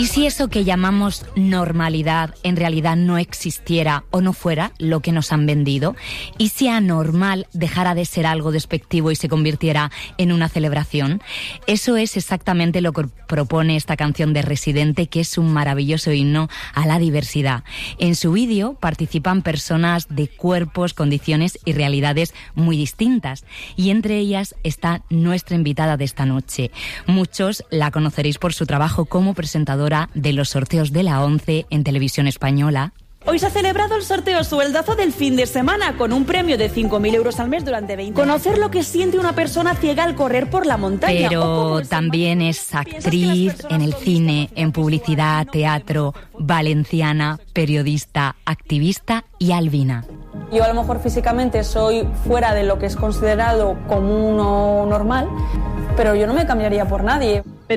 si eso que llamamos normalidad en realidad no existiera o no fuera lo que nos han vendido? ¿Y si anormal dejara de ser algo despectivo y se convirtiera en una celebración? Eso es exactamente lo que propone esta canción de Residente, que es un maravilloso himno a la diversidad. En su vídeo participan personas de cuerpos, condiciones y realidades muy distintas, y entre ellas está nuestra invitada de esta noche. Muchos la conoceréis por su trabajo como presentadora de los sorteos de la ONCE en Televisión Española. Hoy se ha celebrado el sorteo sueldazo del fin de semana con un premio de 5.000 euros al mes durante 20 años. Conocer lo que siente una persona ciega al correr por la montaña. Pero también es actriz en el cine, en publicidad, teatro, valenciana, periodista, activista y albina. Yo a lo mejor físicamente soy fuera de lo que es considerado común o normal, pero yo no me cambiaría por nadie.